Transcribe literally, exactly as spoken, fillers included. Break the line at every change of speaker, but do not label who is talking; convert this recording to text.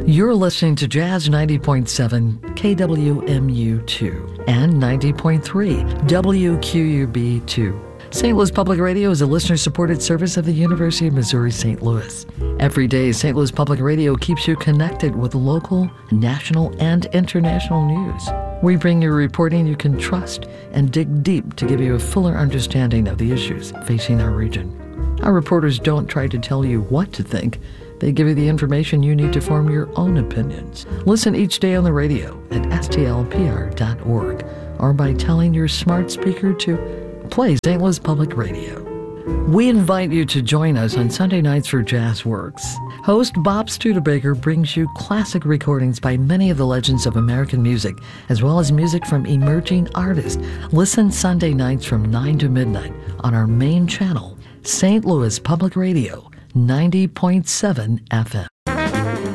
You're listening to Jazz ninety point seven K W M U two and ninety point three W Q U B two. Saint Louis Public Radio is a listener-supported service of the University of Missouri-Saint Louis. Every day, Saint Louis Public Radio keeps you connected with local, national, and international news. We bring you reporting you can trust and dig deep to give you a fuller understanding of the issues facing our region. Our reporters don't try to tell you what to think. They give you the information you need to form your own opinions. Listen each day on the radio at S T L P R dot org or by telling your smart speaker to play Saint Louis Public Radio. We invite you to join us on Sunday nights for Jazz Works. Host Bob Studebaker brings you classic recordings by many of the legends of American music, as well as music from emerging artists. Listen Sunday nights from nine to midnight on our main channel, Saint Louis Public Radio, ninety point seven F M.